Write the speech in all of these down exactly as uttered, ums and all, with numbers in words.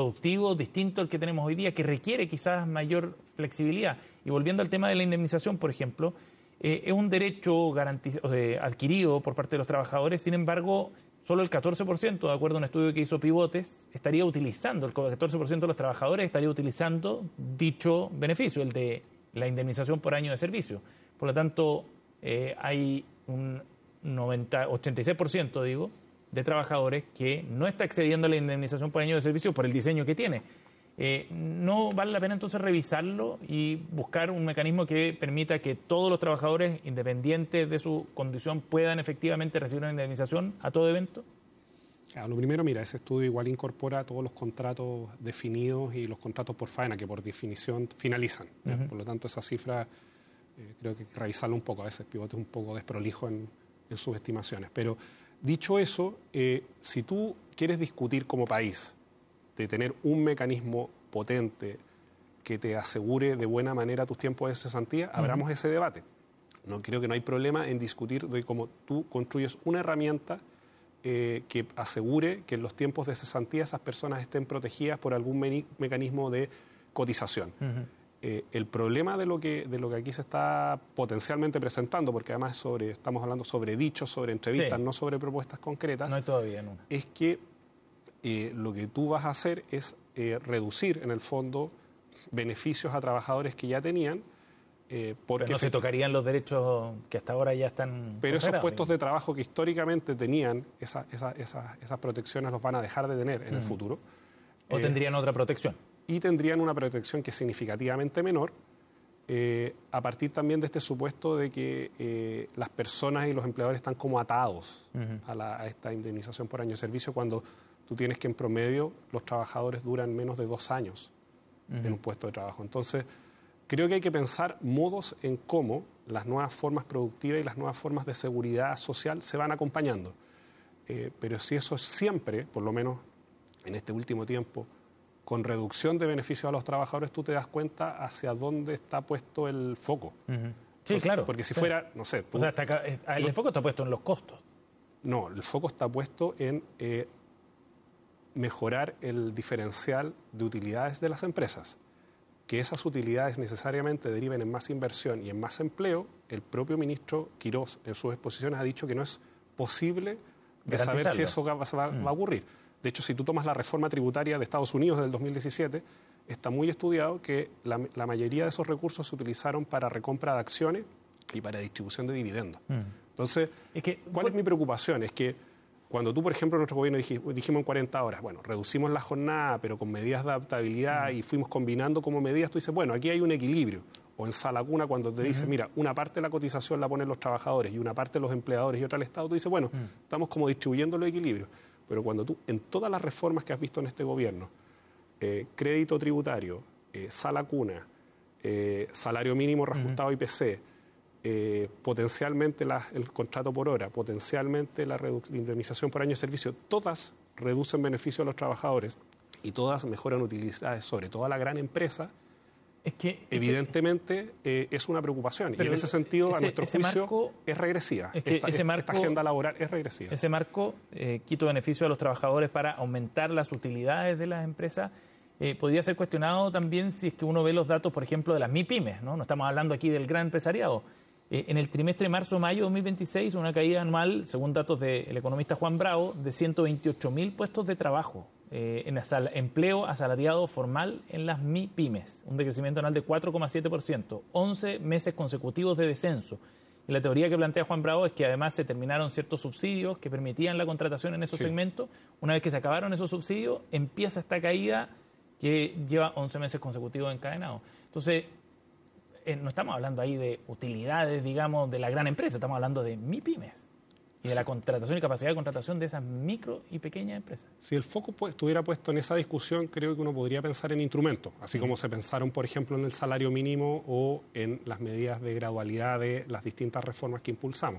productivo, distinto al que tenemos hoy día, que requiere quizás mayor flexibilidad. Y volviendo al tema de la indemnización, por ejemplo, eh, es un derecho garantizado, eh, adquirido por parte de los trabajadores, sin embargo, solo el catorce por ciento, de acuerdo a un estudio que hizo Pivotes, estaría utilizando, el catorce por ciento de los trabajadores estaría utilizando dicho beneficio, el de la indemnización por año de servicio. Por lo tanto, eh, hay un noventa, ochenta y seis por ciento, digo, de trabajadores que no está excediendo la indemnización por año de servicio por el diseño que tiene. Eh, ¿No vale la pena entonces revisarlo y buscar un mecanismo que permita que todos los trabajadores, independientes de su condición, puedan efectivamente recibir una indemnización a todo evento? Claro, lo primero, mira, ese estudio igual incorpora todos los contratos definidos y los contratos por faena, que por definición finalizan. Uh-huh. Por lo tanto, esa cifra eh, creo que hay que revisarla un poco. A veces Pivote es un poco desprolijo en, en sus estimaciones. Pero dicho eso, eh, si tú quieres discutir como país de tener un mecanismo potente que te asegure de buena manera tus tiempos de cesantía, uh-huh. abramos ese debate. No creo que no hay problema en discutir de cómo tú construyes una herramienta eh, que asegure que en los tiempos de cesantía esas personas estén protegidas por algún me- mecanismo de cotización. Uh-huh. Eh, el problema de lo que de lo que aquí se está potencialmente presentando, porque además sobre, estamos hablando sobre dichos, sobre entrevistas, sí. no sobre propuestas concretas, no hay todavía, no. es que eh, lo que tú vas a hacer es eh, reducir, en el fondo, beneficios a trabajadores que ya tenían. Eh, porque pero no se tocarían los derechos que hasta ahora ya están... Pero esos puestos de trabajo que históricamente tenían esa, esa, esa, esas protecciones los van a dejar de tener en mm. el futuro. ¿O eh, tendrían otra protección? Y tendrían una protección que es significativamente menor, eh, a partir también de este supuesto de que eh, las personas y los empleadores están como atados uh-huh. a, la, a esta indemnización por año de servicio, cuando tú tienes que en promedio los trabajadores duran menos de dos años uh-huh. en un puesto de trabajo. Entonces, creo que hay que pensar modos en cómo las nuevas formas productivas y las nuevas formas de seguridad social se van acompañando. Eh, pero si eso es siempre, por lo menos en este último tiempo, con reducción de beneficios a los trabajadores, tú te das cuenta hacia dónde está puesto el foco. Uh-huh. Sí, Entonces, claro. Porque si sí. fuera, no sé... Tú, o sea, está acá, el los, foco está puesto en los costos. No, el foco está puesto en eh, mejorar el diferencial de utilidades de las empresas. Que esas utilidades necesariamente deriven en más inversión y en más empleo. El propio ministro Quirós, en sus exposiciones, ha dicho que no es posible de saber si eso va, va, va a ocurrir. De hecho, si tú tomas la reforma tributaria de Estados Unidos del dos mil diecisiete, está muy estudiado que la, la mayoría de esos recursos se utilizaron para recompra de acciones y para distribución de dividendos. Mm. Entonces, es que, ¿cuál es mi preocupación? Es que cuando tú, por ejemplo, en nuestro gobierno dijimos, dijimos en cuarenta horas, bueno, reducimos la jornada, pero con medidas de adaptabilidad mm. y fuimos combinando como medidas, tú dices, bueno, aquí hay un equilibrio. O en Sala Cuna, cuando te dicen, uh-huh. mira, una parte de la cotización la ponen los trabajadores y una parte los empleadores y otra el Estado, tú dices, bueno, mm. estamos como distribuyendo los equilibrios. Pero cuando tú, en todas las reformas que has visto en este gobierno, eh, crédito tributario, eh, Sala Cuna, eh, salario mínimo reajustado uh-huh. I P C, eh, potencialmente la, el contrato por hora, potencialmente la, redu- la indemnización por año de servicio, todas reducen beneficios a los trabajadores y todas mejoran utilidades, sobre todo a la gran empresa. Es que evidentemente ese, eh, es una preocupación y en ese sentido ese, a nuestro juicio marco, es regresiva. Es que esta, ese marco, esta agenda laboral es regresiva. Ese marco eh, quita beneficio a los trabajadores para aumentar las utilidades de las empresas. Eh, podría ser cuestionado también si es que uno ve los datos, por ejemplo, de las MIPYMES, ¿no? No estamos hablando aquí del gran empresariado. Eh, en el trimestre marzo-mayo de dos mil veintiséis, una caída anual, según datos del economista Juan Bravo, de ciento veintiocho mil puestos de trabajo. Eh, en asal- empleo asalariado formal en las MIPYMES, un decrecimiento anual de cuatro coma siete por ciento, once meses consecutivos de descenso. Y la teoría que plantea Juan Bravo es que además se terminaron ciertos subsidios que permitían la contratación en esos sí. segmentos. Una vez que se acabaron esos subsidios, empieza esta caída que lleva once meses consecutivos encadenados. Entonces, eh, no estamos hablando ahí de utilidades, digamos, de la gran empresa, estamos hablando de MIPYMES. Y de la contratación y capacidad de contratación de esas micro y pequeñas empresas. Si el foco pues, estuviera puesto en esa discusión, creo que uno podría pensar en instrumentos, así como se pensaron, por ejemplo, en el salario mínimo o en las medidas de gradualidad de las distintas reformas que impulsamos.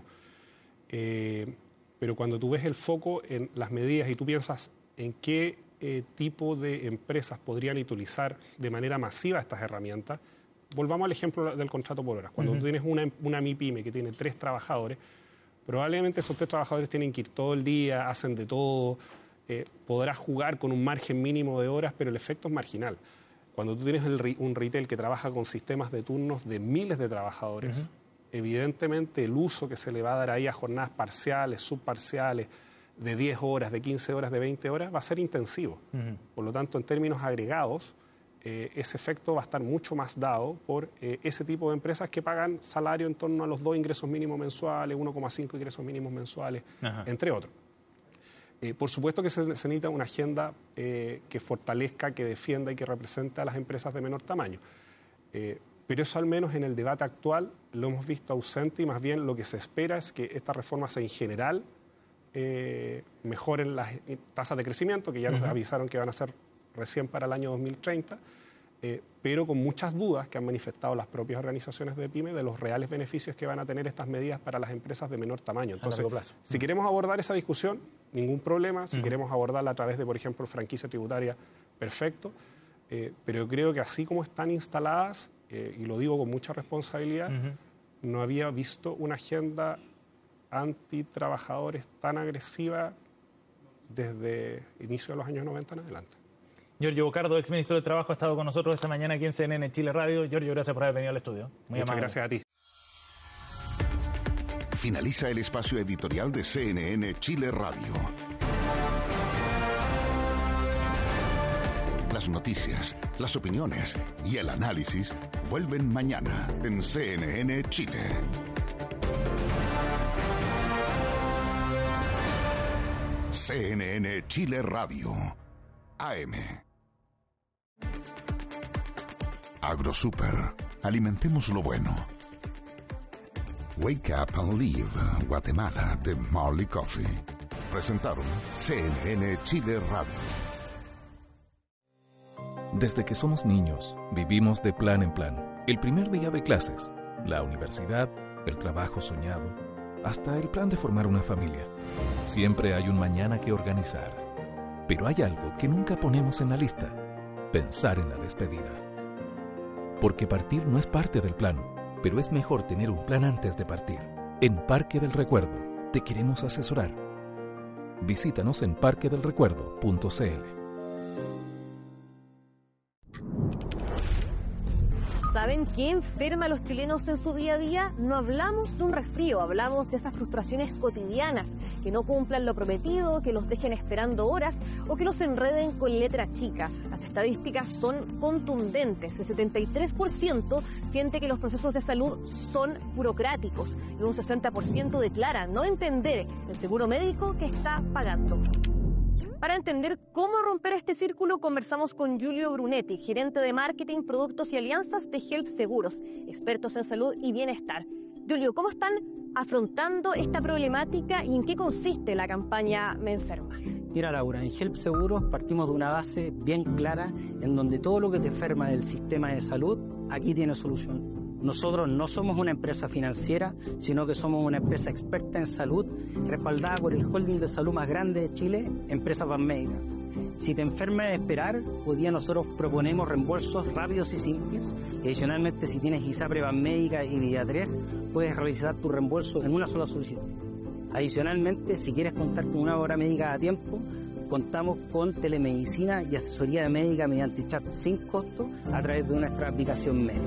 Eh, pero cuando tú ves el foco en las medidas y tú piensas en qué eh, tipo de empresas podrían utilizar de manera masiva estas herramientas, volvamos al ejemplo del contrato por horas. Cuando uh-huh. tú tienes una, una MIPYME que tiene tres trabajadores, probablemente esos tres trabajadores tienen que ir todo el día, hacen de todo, eh, podrás jugar con un margen mínimo de horas, pero el efecto es marginal. Cuando tú tienes el, un retail que trabaja con sistemas de turnos de miles de trabajadores, uh-huh. evidentemente el uso que se le va a dar ahí a jornadas parciales, subparciales, de diez horas, de quince horas, de veinte horas, va a ser intensivo. Uh-huh. Por lo tanto, en términos agregados, eh, ese efecto va a estar mucho más dado por eh, ese tipo de empresas que pagan salario en torno a los dos ingresos mínimos mensuales, uno coma cinco ingresos mínimos mensuales, uh-huh. entre otros. Eh, por supuesto que se, se necesita una agenda eh, que fortalezca, que defienda y que represente a las empresas de menor tamaño. Eh, pero eso al menos en el debate actual lo hemos visto ausente y más bien lo que se espera es que esta reforma sea en general Eh, mejoren las tasas de crecimiento, que ya nos uh-huh. avisaron que van a ser recién para el año dos mil treinta, eh, pero con muchas dudas que han manifestado las propias organizaciones de PYME de los reales beneficios que van a tener estas medidas para las empresas de menor tamaño. Entonces, a largo plazo. Si uh-huh. queremos abordar esa discusión, ningún problema. Si uh-huh. queremos abordarla a través de, por ejemplo, franquicia tributaria, perfecto. Eh, pero creo que así como están instaladas, eh, y lo digo con mucha responsabilidad, uh-huh. no había visto una agenda antitrabajadores tan agresiva desde inicio de los años noventa en adelante. Giorgio Bocardo, ex ministro de Trabajo, ha estado con nosotros esta mañana aquí en C N N Chile Radio. Giorgio, gracias por haber venido al estudio. Muy Muchas amable. Gracias a ti. Finaliza el espacio editorial de C N N Chile Radio. Las noticias, las opiniones y el análisis vuelven mañana en C N N Chile. C N N Chile Radio, A M. AgroSuper, alimentemos lo bueno. Wake Up and Live, Guatemala, de Marley Coffee. Presentaron C N N Chile Radio. Desde que somos niños, vivimos de plan en plan. El primer día de clases, la universidad, el trabajo soñado, hasta el plan de formar una familia. Siempre hay un mañana que organizar. Pero hay algo que nunca ponemos en la lista: pensar en la despedida. Porque partir no es parte del plan, pero es mejor tener un plan antes de partir. En Parque del Recuerdo te queremos asesorar. Visítanos en parque del recuerdo punto c l. ¿Saben qué enferma a los chilenos en su día a día? No hablamos de un resfrío, hablamos de esas frustraciones cotidianas, que no cumplan lo prometido, que los dejen esperando horas o que los enreden con letra chica. Las estadísticas son contundentes. El setenta y tres por ciento siente que los procesos de salud son burocráticos y un sesenta por ciento declara no entender el seguro médico que está pagando. Para entender cómo romper este círculo, conversamos con Giulio Brunetti, gerente de marketing, productos y alianzas de Help Seguros, expertos en salud y bienestar. Giulio, ¿cómo están afrontando esta problemática y en qué consiste la campaña Me Enferma? Mira, Laura, en Help Seguros partimos de una base bien clara en donde todo lo que te enferma del sistema de salud, aquí tiene solución. Nosotros no somos una empresa financiera, sino que somos una empresa experta en salud, respaldada por el holding de salud más grande de Chile, Empresas Banmédica. Si te enfermas de esperar, hoy día nosotros proponemos reembolsos rápidos y simples. Y adicionalmente, si tienes ISAPRE Banmédica y Vida tres, puedes realizar tu reembolso en una sola solicitud. Adicionalmente, si quieres contar con una hora médica a tiempo, contamos con telemedicina y asesoría médica mediante chat sin costo a través de nuestra aplicación médica.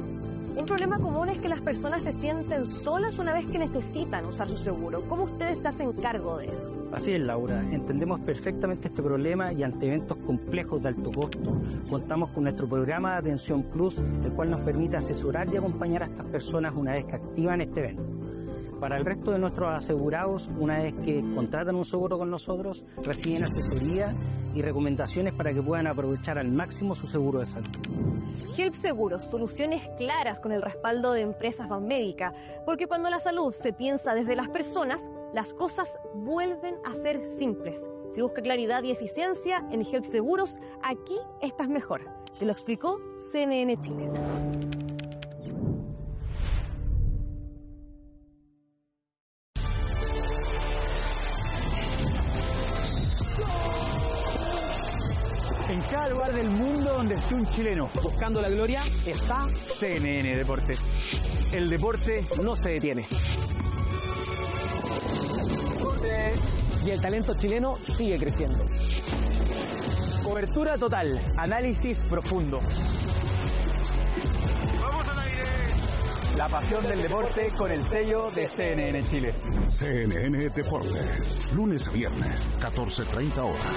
Un problema común es que las personas se sienten solas una vez que necesitan usar su seguro. ¿Cómo ustedes se hacen cargo de eso? Así es, Laura. Entendemos perfectamente este problema y ante eventos complejos de alto costo, contamos con nuestro programa de Atención Plus, el cual nos permite asesorar y acompañar a estas personas una vez que activan este evento. Para el resto de nuestros asegurados, una vez que contratan un seguro con nosotros, reciben asesoría y recomendaciones para que puedan aprovechar al máximo su seguro de salud. Help Seguros, soluciones claras con el respaldo de Empresas Banmédica, porque cuando la salud se piensa desde las personas, las cosas vuelven a ser simples. Si busca claridad y eficiencia en Help Seguros, aquí estás mejor. Te lo explicó C N N Chile. En cada lugar del mundo donde esté un chileno buscando la gloria, está C N N Deportes. El deporte no se detiene. Deporte. y el talento chileno sigue creciendo. Cobertura total, análisis profundo. ¡Vamos al aire! La pasión del deporte con el sello de C N N Chile. C N N Deportes, lunes a viernes, catorce treinta horas.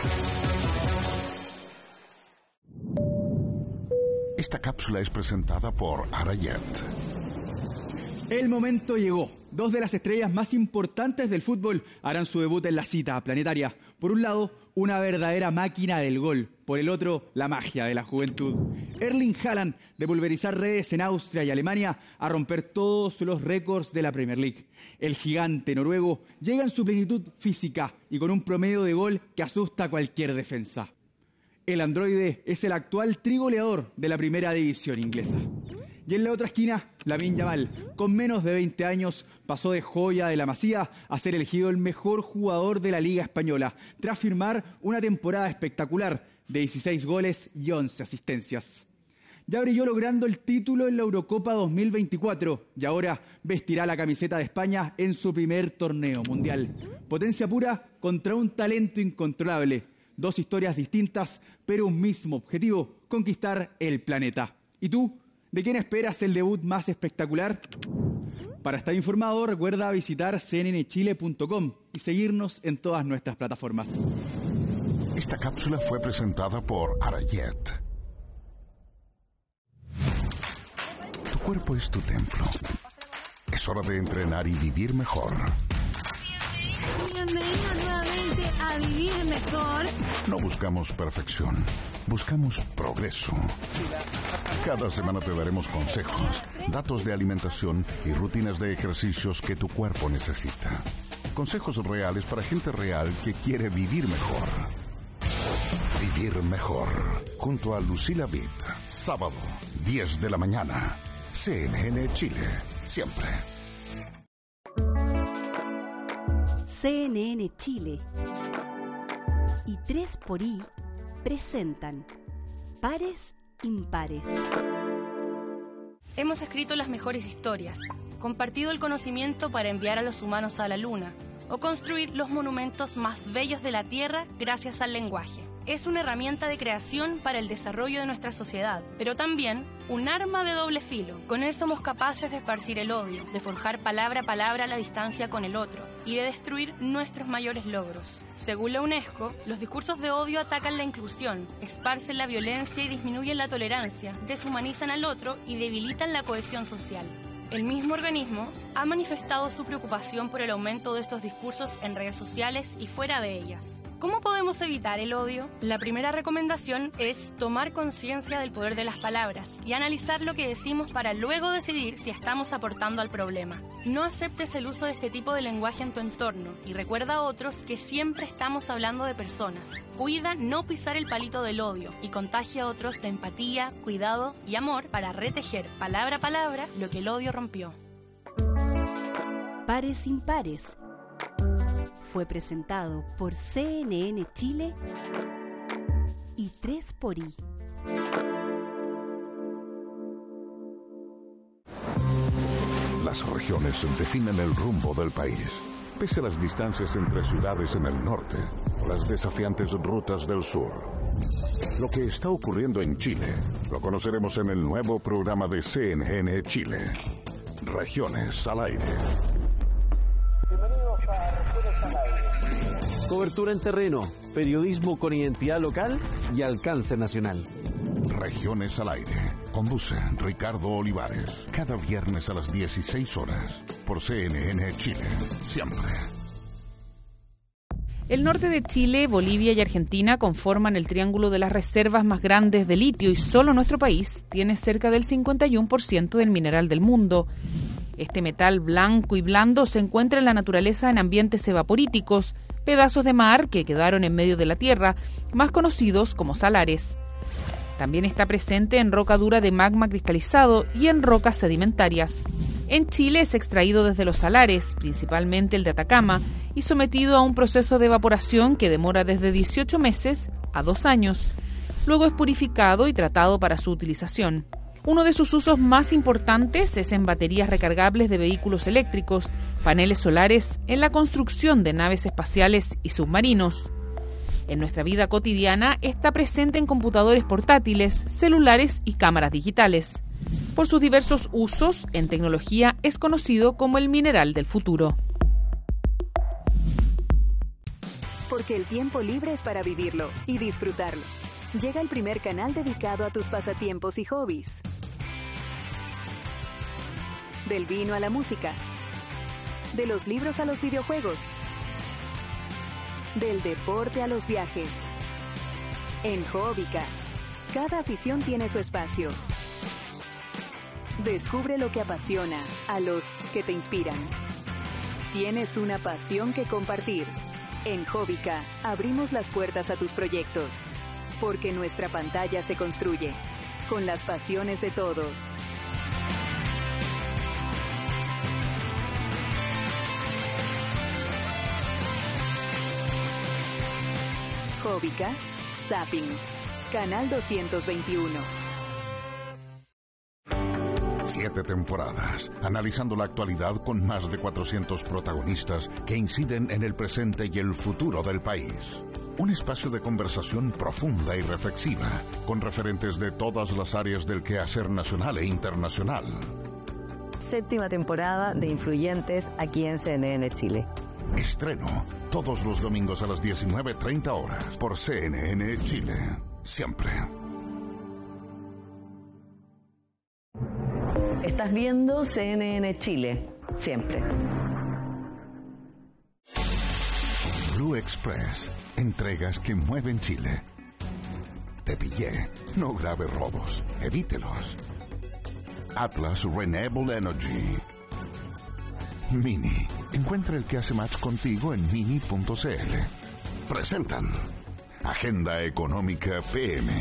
Esta cápsula es presentada por Arayet. El momento llegó. Dos de las estrellas más importantes del fútbol harán su debut en la cita planetaria. Por un lado, una verdadera máquina del gol. Por el otro, la magia de la juventud. Erling Haaland, de pulverizar redes en Austria y Alemania, a romper todos los récords de la Premier League. El gigante noruego llega en su plenitud física y con un promedio de gol que asusta a cualquier defensa. El androide es el actual trigoleador de la primera división inglesa. Y en la otra esquina, Lamine Yamal, con menos de veinte años, pasó de joya de la Masía a ser elegido el mejor jugador de la Liga Española, tras firmar una temporada espectacular de dieciséis goles y once asistencias. Ya brilló logrando el título en la Eurocopa dos mil veinticuatro y ahora vestirá la camiseta de España en su primer torneo mundial. Potencia pura contra un talento incontrolable. Dos historias distintas, pero un mismo objetivo: conquistar el planeta. ¿Y tú? ¿De quién esperas el debut más espectacular? Para estar informado, recuerda visitar c n n chile punto com y seguirnos en todas nuestras plataformas. Esta cápsula fue presentada por Arayet. Tu cuerpo es tu templo. Es hora de entrenar y vivir mejor. Bienvenido nuevamente a Vivir Mejor. No buscamos perfección, buscamos progreso. Cada semana te daremos consejos, datos de alimentación y rutinas de ejercicios que tu cuerpo necesita. Consejos reales para gente real que quiere vivir mejor. Vivir mejor, junto a Lucila Vid. Sábado, diez de la mañana. C N N Chile, siempre. C N N Chile y tres por I presentan Pares Impares. Hemos escrito las mejores historias, compartido el conocimiento para enviar a los humanos a la luna o construir los monumentos más bellos de la Tierra gracias al lenguaje. Es una herramienta de creación para el desarrollo de nuestra sociedad, pero también un arma de doble filo. Con él somos capaces de esparcir el odio, de forjar palabra a palabra la distancia con el otro y de destruir nuestros mayores logros. Según la UNESCO, los discursos de odio atacan la inclusión, esparcen la violencia y disminuyen la tolerancia, deshumanizan al otro y debilitan la cohesión social. El mismo organismo ha manifestado su preocupación por el aumento de estos discursos en redes sociales y fuera de ellas. ¿Cómo podemos evitar el odio? La primera recomendación es tomar conciencia del poder de las palabras y analizar lo que decimos para luego decidir si estamos aportando al problema. No aceptes el uso de este tipo de lenguaje en tu entorno y recuerda a otros que siempre estamos hablando de personas. Cuida no pisar el palito del odio y contagia a otros de empatía, cuidado y amor para retejer palabra a palabra lo que el odio rompió. Pares Impares fue presentado por C N N Chile y tres por I. Las regiones definen el rumbo del país. Pese a las distancias entre ciudades en el norte o las desafiantes rutas del sur. Lo que está ocurriendo en Chile lo conoceremos en el nuevo programa de C N N Chile. Regiones al aire. Bienvenidos a Regiones al aire. Cobertura en terreno, periodismo con identidad local y alcance nacional. Regiones al aire. Conduce Ricardo Olivares. Cada viernes a las dieciséis horas. Por C N N Chile. Siempre. El norte de Chile, Bolivia y Argentina conforman el triángulo de las reservas más grandes de litio y solo nuestro país tiene cerca del cincuenta y uno por ciento del mineral del mundo. Este metal blanco y blando se encuentra en la naturaleza en ambientes evaporíticos, pedazos de mar que quedaron en medio de la tierra, más conocidos como salares. También está presente en roca dura de magma cristalizado y en rocas sedimentarias. En Chile es extraído desde los salares, principalmente el de Atacama, y sometido a un proceso de evaporación que demora desde dieciocho meses a dos años. Luego es purificado y tratado para su utilización. Uno de sus usos más importantes es en baterías recargables de vehículos eléctricos, paneles solares en la construcción de naves espaciales y submarinos. En nuestra vida cotidiana está presente en computadores portátiles, celulares y cámaras digitales. Por sus diversos usos en tecnología es conocido como el mineral del futuro. Porque el tiempo libre es para vivirlo y disfrutarlo. Llega el primer canal dedicado a tus pasatiempos y hobbies. Del vino a la música. De los libros a los videojuegos. Del deporte a los viajes. En Hobbica, cada afición tiene su espacio. Descubre lo que apasiona a los que te inspiran. Tienes una pasión que compartir. En Hobbica abrimos las puertas a tus proyectos. Porque nuestra pantalla se construye con las pasiones de todos. Hobbica, Zapping, Canal doscientos veintiuno. Siete temporadas, analizando la actualidad con más de cuatrocientos protagonistas que inciden en el presente y el futuro del país. Un espacio de conversación profunda y reflexiva, con referentes de todas las áreas del quehacer nacional e internacional. Séptima temporada de Influyentes aquí en C N N Chile. Estreno todos los domingos a las diecinueve treinta horas por C N N Chile. Siempre. Estás viendo C N N Chile. Siempre. Blue Express. Entregas que mueven Chile. Te pillé. No grave robos. Evítelos. Atlas Renewable Energy. Mini. Encuentra el que hace match contigo en mini punto c l. Presentan Agenda Económica P M.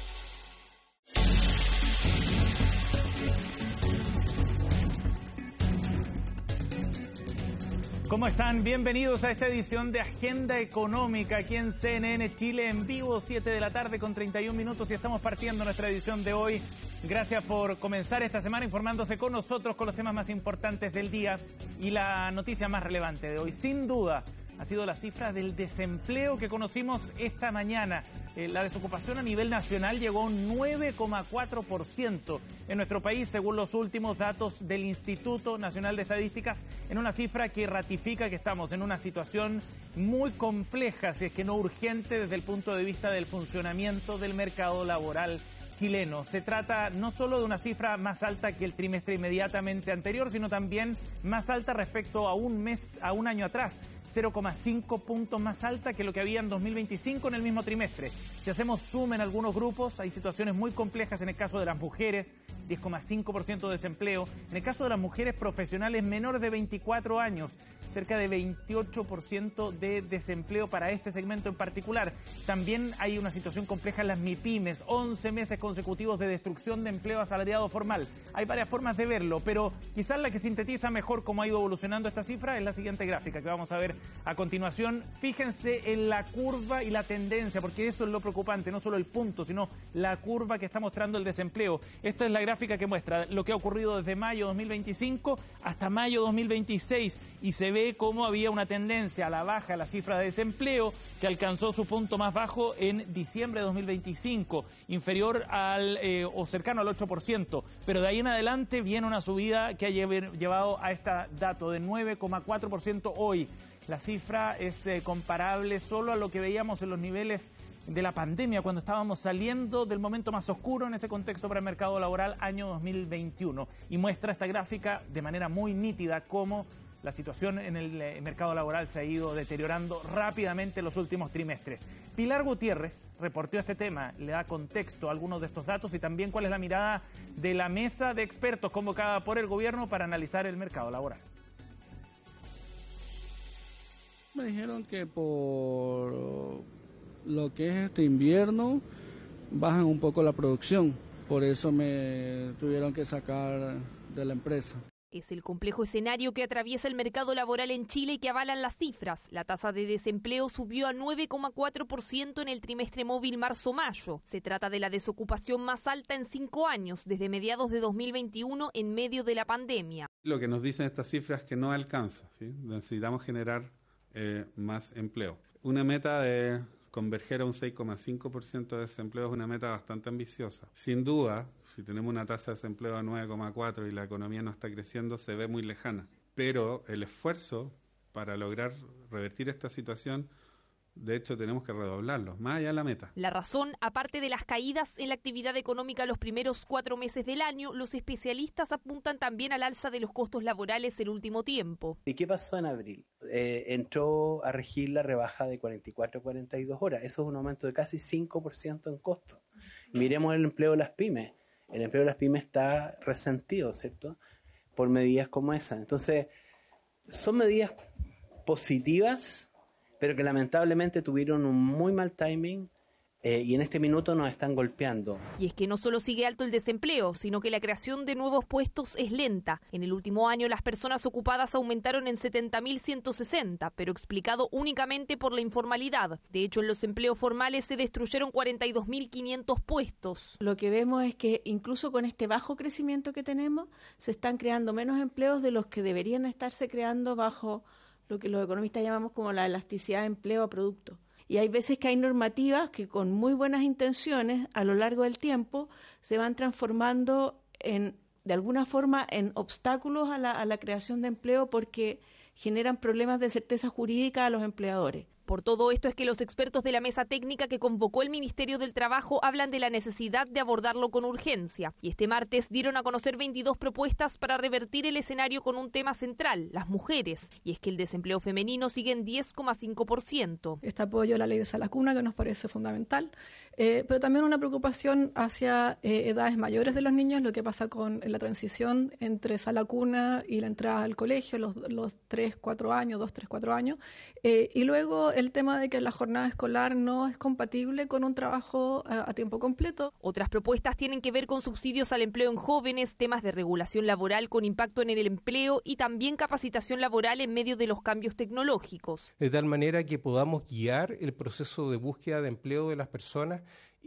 ¿Cómo están? Bienvenidos a esta edición de Agenda Económica aquí en C N N Chile en vivo, siete de la tarde con treinta y un minutos, y estamos partiendo nuestra edición de hoy. Gracias por comenzar esta semana informándose con nosotros con los temas más importantes del día y la noticia más relevante de hoy. Sin duda, ha sido la cifra del desempleo que conocimos esta mañana. Eh, la desocupación a nivel nacional llegó a un nueve coma cuatro por ciento en nuestro país, según los últimos datos del Instituto Nacional de Estadísticas, en una cifra que ratifica que estamos en una situación muy compleja, si es que no urgente, desde el punto de vista del funcionamiento del mercado laboral chileno. Se trata no solo de una cifra más alta que el trimestre inmediatamente anterior, sino también más alta respecto a un mes, a un año atrás, cero coma cinco puntos más alta que lo que había en dos mil veinticinco en el mismo trimestre. Si hacemos zoom en algunos grupos, hay situaciones muy complejas en el caso de las mujeres, diez coma cinco por ciento de desempleo. En el caso de las mujeres profesionales menores de veinticuatro años, cerca de veintiocho por ciento de desempleo para este segmento en particular. También hay una situación compleja en las MIPYMES, once meses consecutivos de destrucción de empleo asalariado formal. Hay varias formas de verlo, pero quizás la que sintetiza mejor cómo ha ido evolucionando esta cifra es la siguiente gráfica que vamos a ver a continuación. Fíjense en la curva y la tendencia, porque eso es lo preocupante, no solo el punto, sino la curva que está mostrando el desempleo. Esta es la gráfica que muestra lo que ha ocurrido desde mayo dos mil veinticinco hasta mayo dos mil veintiséis, y se ve cómo había una tendencia a la baja la cifra de desempleo, que alcanzó su punto más bajo en diciembre de dos mil veinticinco, inferior al eh, o cercano al ocho por ciento, pero de ahí en adelante viene una subida que ha llevado a este dato de nueve coma cuatro por ciento hoy. La cifra es eh, comparable solo a lo que veíamos en los niveles de la pandemia, cuando estábamos saliendo del momento más oscuro en ese contexto para el mercado laboral, año dos mil veintiuno, y muestra esta gráfica de manera muy nítida cómo la situación en el eh, mercado laboral se ha ido deteriorando rápidamente en los últimos trimestres. Pilar Gutiérrez reportó este tema, le da contexto a algunos de estos datos y también cuál es la mirada de la mesa de expertos convocada por el gobierno para analizar el mercado laboral. Me dijeron que por lo que es este invierno bajan un poco la producción, por eso me tuvieron que sacar de la empresa. Es el complejo escenario que atraviesa el mercado laboral en Chile y que avalan las cifras. La tasa de desempleo subió a nueve coma cuatro por ciento en el trimestre móvil marzo-mayo. Se trata de la desocupación más alta en cinco años, desde mediados de dos mil veintiuno, en medio de la pandemia. Lo que nos dicen estas cifras es que no alcanza, ¿sí? Necesitamos generar eh, más empleo. Una meta de converger a un seis coma cinco por ciento de desempleo es una meta bastante ambiciosa. Sin duda, si tenemos una tasa de desempleo de nueve coma cuatro y la economía no está creciendo, se ve muy lejana. Pero el esfuerzo para lograr revertir esta situación, de hecho, tenemos que redoblarlo, más allá de la meta. La razón, aparte de las caídas en la actividad económica los primeros cuatro meses del año, los especialistas apuntan también al alza de los costos laborales el último tiempo. ¿Y qué pasó en abril? Eh, entró a regir la rebaja de cuarenta y cuatro a cuarenta y dos horas. Eso es un aumento de casi cinco por ciento en costo. Miremos el empleo de las pymes. El empleo de las pymes está resentido, ¿cierto?, por medidas como esa. Entonces, son medidas positivas, pero que lamentablemente tuvieron un muy mal timing eh, y en este minuto nos están golpeando. Y es que no solo sigue alto el desempleo, sino que la creación de nuevos puestos es lenta. En el último año las personas ocupadas aumentaron en setenta mil ciento sesenta, pero explicado únicamente por la informalidad. De hecho, en los empleos formales se destruyeron cuarenta y dos mil quinientos puestos. Lo que vemos es que incluso con este bajo crecimiento que tenemos, se están creando menos empleos de los que deberían estarse creando bajo lo que los economistas llamamos como la elasticidad de empleo a producto. Y hay veces que hay normativas que con muy buenas intenciones a lo largo del tiempo se van transformando en, de alguna forma, en obstáculos a la, a la creación de empleo porque generan problemas de certeza jurídica a los empleadores. Por todo esto es que los expertos de la mesa técnica que convocó el Ministerio del Trabajo hablan de la necesidad de abordarlo con urgencia. Y este martes dieron a conocer veintidós propuestas para revertir el escenario con un tema central, las mujeres. Y es que el desempleo femenino sigue en diez coma cinco por ciento. Este apoyo a la ley de sala cuna que nos parece fundamental, eh, pero también una preocupación hacia eh, edades mayores de los niños, lo que pasa con la transición entre sala cuna y la entrada al colegio, los, los tres, cuatro años, dos, tres, cuatro años, eh, y luego el tema de que la jornada escolar no es compatible con un trabajo a, a tiempo completo. Otras propuestas tienen que ver con subsidios al empleo en jóvenes, temas de regulación laboral con impacto en el empleo y también capacitación laboral en medio de los cambios tecnológicos. De tal manera que podamos guiar el proceso de búsqueda de empleo de las personas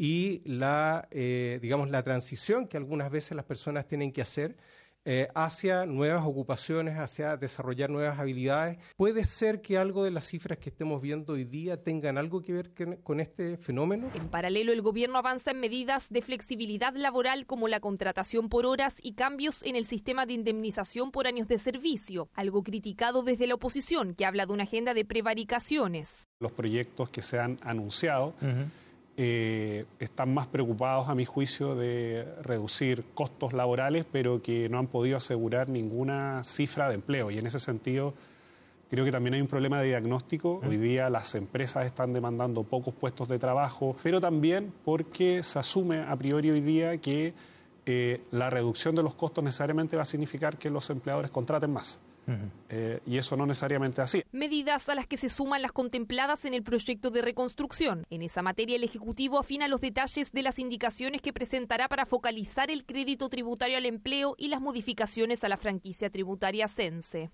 y la, eh, digamos, la transición que algunas veces las personas tienen que hacer Eh, hacia nuevas ocupaciones, hacia desarrollar nuevas habilidades. Puede ser que algo de las cifras que estemos viendo hoy día tengan algo que ver que, con este fenómeno. En paralelo, el gobierno avanza en medidas de flexibilidad laboral como la contratación por horas y cambios en el sistema de indemnización por años de servicio, algo criticado desde la oposición, que habla de una agenda de prevaricaciones. Los proyectos que se han anunciado uh-huh. Eh, están más preocupados, a mi juicio, de reducir costos laborales, pero que no han podido asegurar ninguna cifra de empleo. Y en ese sentido, creo que también hay un problema de diagnóstico. Hoy día las empresas están demandando pocos puestos de trabajo, pero también porque se asume a priori hoy día que eh, la reducción de los costos necesariamente va a significar que los empleadores contraten más. Uh-huh. Eh, y eso no necesariamente es así. Medidas a las que se suman las contempladas en el proyecto de reconstrucción. En esa materia, el Ejecutivo afina los detalles de las indicaciones que presentará para focalizar el crédito tributario al empleo y las modificaciones a la franquicia tributaria Cense.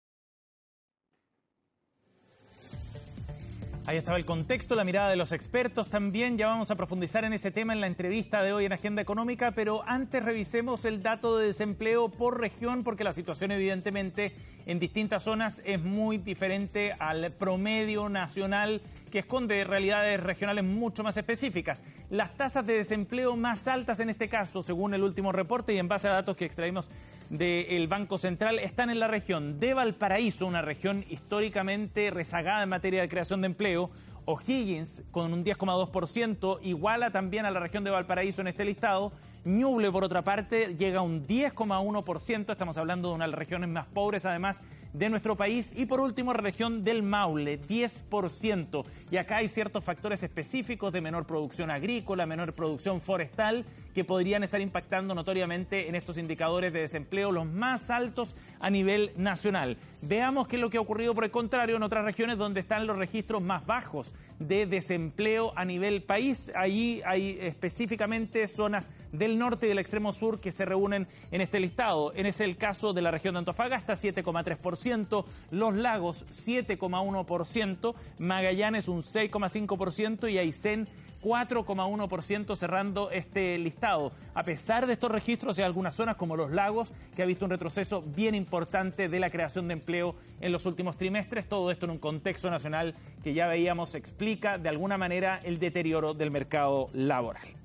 Ahí estaba el contexto, la mirada de los expertos también. Ya vamos a profundizar en ese tema en la entrevista de hoy en Agenda Económica, pero antes revisemos el dato de desempleo por región, porque la situación evidentemente en distintas zonas es muy diferente al promedio nacional, que esconde realidades regionales mucho más específicas. Las tasas de desempleo más altas en este caso, según el último reporte y en base a datos que extraímos del Banco Central, están en la región de Valparaíso, una región históricamente rezagada en materia de creación de empleo. O'Higgins, con un diez coma dos por ciento, iguala también a la región de Valparaíso en este listado. Ñuble, por otra parte, llega a un diez coma uno por ciento. Estamos hablando de una de las regiones más pobres, además de nuestro país. Y por último, región del Maule, diez por ciento. Y acá hay ciertos factores específicos de menor producción agrícola, menor producción forestal, que podrían estar impactando notoriamente en estos indicadores de desempleo, los más altos a nivel nacional. Veamos qué es lo que ha ocurrido, por el contrario, en otras regiones donde están los registros más bajos de desempleo a nivel país. Allí hay específicamente zonas del norte y del extremo sur que se reúnen en este listado. En ese el caso de la región de Antofagasta, siete coma tres por ciento, Los Lagos, siete coma uno por ciento, Magallanes, un seis coma cinco por ciento y Aysén, cuatro coma uno por ciento, cerrando este listado. A pesar de estos registros, hay algunas zonas como Los Lagos que ha visto un retroceso bien importante de la creación de empleo en los últimos trimestres. Todo esto en un contexto nacional que ya veíamos explica de alguna manera el deterioro del mercado laboral.